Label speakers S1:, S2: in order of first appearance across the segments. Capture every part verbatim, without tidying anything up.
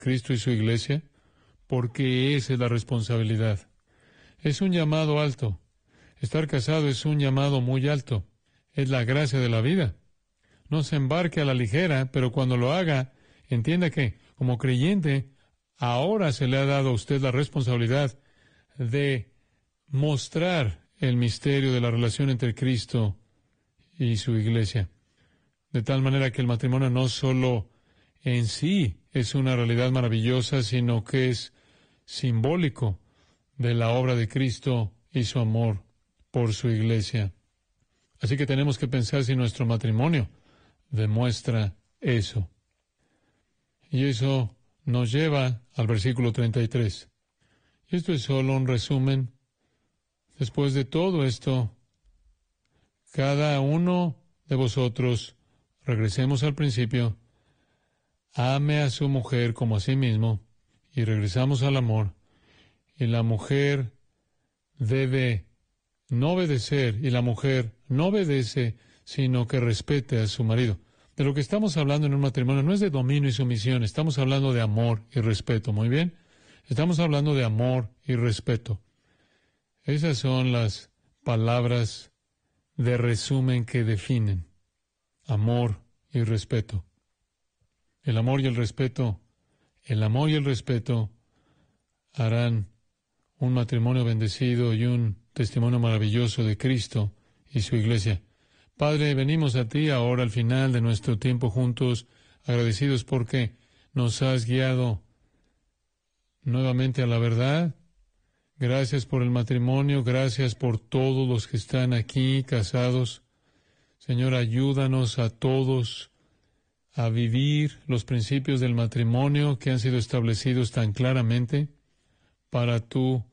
S1: Cristo y su iglesia? Porque esa es la responsabilidad. Es un llamado alto. Estar casado es un llamado muy alto. Es la gracia de la vida. No se embarque a la ligera, pero cuando lo haga, entienda que, como creyente, ahora se le ha dado a usted la responsabilidad de mostrar el misterio de la relación entre Cristo y su iglesia. De tal manera que el matrimonio no solo en sí es una realidad maravillosa, sino que es simbólico de la obra de Cristo y su amor por su iglesia. Así que tenemos que pensar si nuestro matrimonio demuestra eso. Y eso nos lleva al versículo treinta y tres. Y esto es solo un resumen. Después de todo esto, cada uno de vosotros, regresemos al principio, ame a su mujer como a sí mismo, y regresamos al amor. Y la mujer debe no obedecer, y la mujer no obedece, sino que respete a su marido. De lo que estamos hablando en un matrimonio no es de dominio y sumisión, estamos hablando de amor y respeto, ¿muy bien? Estamos hablando de amor y respeto. Esas son las palabras de resumen que definen amor y respeto. El amor y el respeto, el amor y el respeto harán un matrimonio bendecido y un testimonio maravilloso de Cristo y su iglesia. Padre, venimos a ti ahora al final de nuestro tiempo juntos, agradecidos porque nos has guiado nuevamente a la verdad. Gracias por el matrimonio, gracias por todos los que están aquí casados. Señor, ayúdanos a todos a vivir los principios del matrimonio que han sido establecidos tan claramente para tu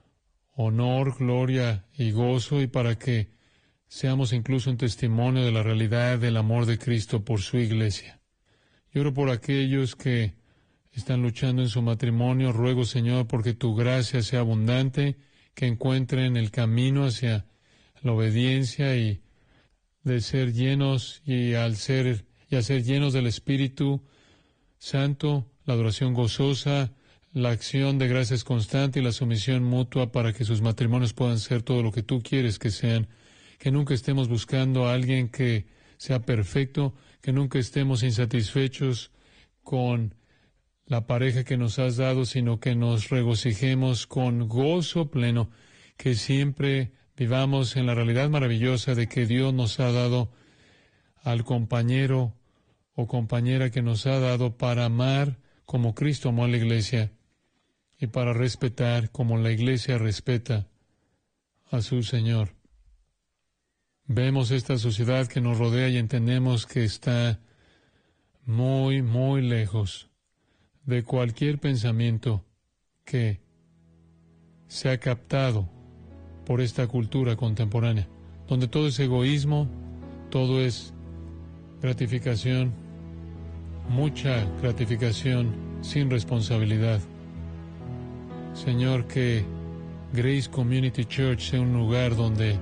S1: honor, gloria y gozo, y para que seamos incluso un testimonio de la realidad del amor de Cristo por su iglesia. Yo oro por aquellos que están luchando en su matrimonio. Ruego, Señor, porque tu gracia sea abundante, que encuentren el camino hacia la obediencia y de ser llenos y al ser y a ser llenos del Espíritu Santo, la adoración gozosa, la acción de gracias constante y la sumisión mutua para que sus matrimonios puedan ser todo lo que tú quieres que sean. Que nunca estemos buscando a alguien que sea perfecto, que nunca estemos insatisfechos con la pareja que nos has dado, sino que nos regocijemos con gozo pleno, que siempre vivamos en la realidad maravillosa de que Dios nos ha dado al compañero o compañera que nos ha dado para amar como Cristo amó a la iglesia y para respetar como la iglesia respeta a su Señor. Vemos esta sociedad que nos rodea y entendemos que está muy, muy lejos de cualquier pensamiento que se ha captado por esta cultura contemporánea, donde todo es egoísmo, todo es gratificación, mucha gratificación sin responsabilidad. Señor, que Grace Community Church sea un lugar donde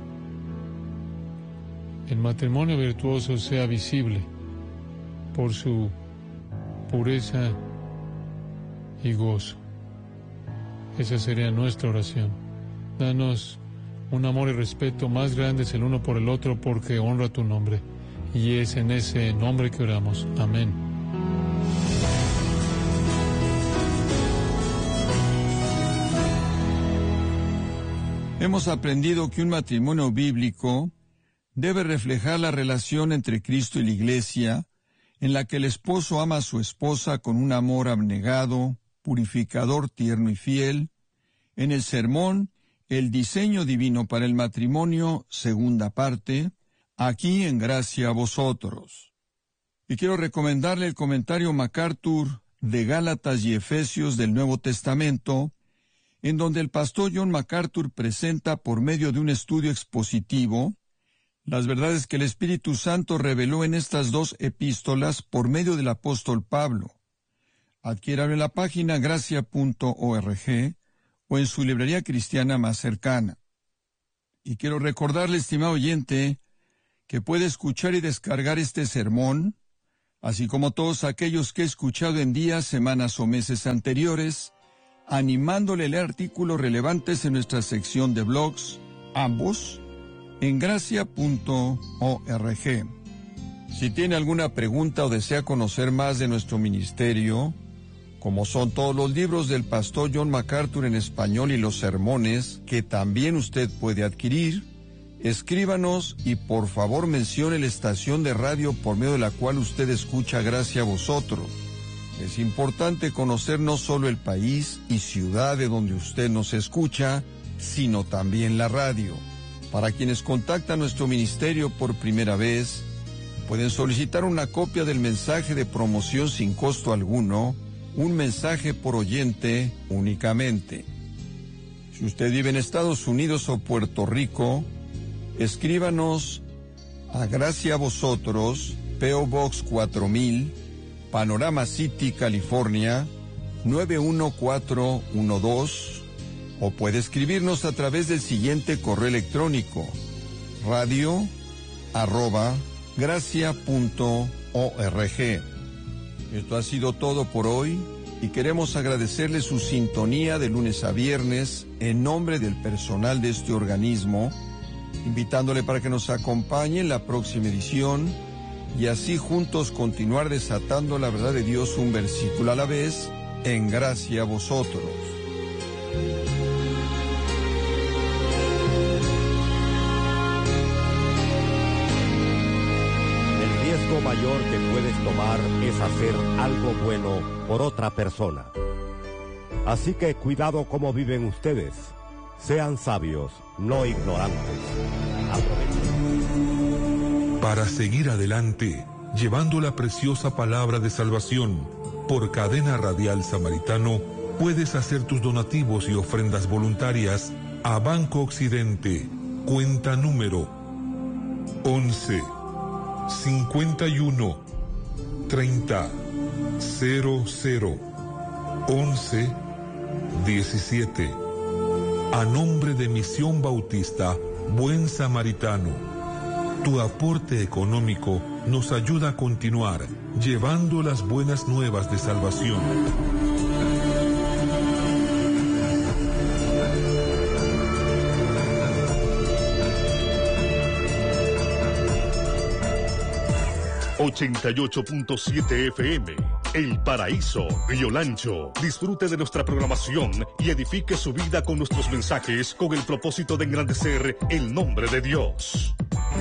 S1: el matrimonio virtuoso sea visible por su pureza y gozo. Esa sería nuestra oración. Danos un amor y respeto más grandes el uno por el otro, porque honra tu nombre. Y es en ese nombre que oramos. Amén.
S2: Hemos aprendido que un matrimonio bíblico debe reflejar la relación entre Cristo y la Iglesia, en la que el esposo ama a su esposa con un amor abnegado, purificador, tierno y fiel. En el sermón, el diseño divino para el matrimonio, segunda parte, aquí en Gracia a vosotros. Y quiero recomendarle el comentario MacArthur de Gálatas y Efesios del Nuevo Testamento, en donde el pastor John MacArthur presenta por medio de un estudio expositivo las verdades que el Espíritu Santo reveló en estas dos epístolas por medio del apóstol Pablo. Adquiéralo en la página gracia punto org o en su librería cristiana más cercana. Y quiero recordarle, estimado oyente, que puede escuchar y descargar este sermón así como todos aquellos que he escuchado en días, semanas o meses anteriores, animándole a leer artículos relevantes en nuestra sección de blogs, ambos, en gracia punto org. Si tiene alguna pregunta o desea conocer más de nuestro ministerio, como son todos los libros del pastor John MacArthur en español y los sermones, que también usted puede adquirir, escríbanos y por favor mencione la estación de radio por medio de la cual usted escucha Gracia a Vosotros. Es importante conocer no solo el país y ciudad de donde usted nos escucha, sino también la radio. Para quienes contactan nuestro ministerio por primera vez, pueden solicitar una copia del mensaje de promoción sin costo alguno, un mensaje por oyente únicamente. Si usted vive en Estados Unidos o Puerto Rico, escríbanos a Gracia a Vosotros, P O Box cuatro mil, Panorama City, California, nueve uno cuatro uno dos, o puede escribirnos a través del siguiente correo electrónico, radio arroba gracia punto org. Esto ha sido todo por hoy y queremos agradecerle su sintonía de lunes a viernes en nombre del personal de este organismo, invitándole para que nos acompañe en la próxima edición y así juntos continuar desatando la verdad de Dios un versículo a la vez, en gracia a vosotros.
S3: El riesgo mayor que puedes tomar es hacer algo bueno por otra persona. Así que cuidado cómo viven ustedes. Sean sabios, no ignorantes. Aprovechen.
S4: Para seguir adelante, llevando la preciosa palabra de salvación por Cadena Radial Samaritano, puedes hacer tus donativos y ofrendas voluntarias a Banco Occidente, cuenta número once, cincuenta y uno, treinta, cero cero, once, diecisiete. A nombre de Misión Bautista Buen Samaritano. Tu aporte económico nos ayuda a continuar llevando las buenas nuevas de salvación.
S5: ochenta y ocho punto siete F M, El Paraíso, Río Lancho. Disfrute de nuestra programación y edifique su vida con nuestros mensajes con el propósito de engrandecer el nombre de Dios.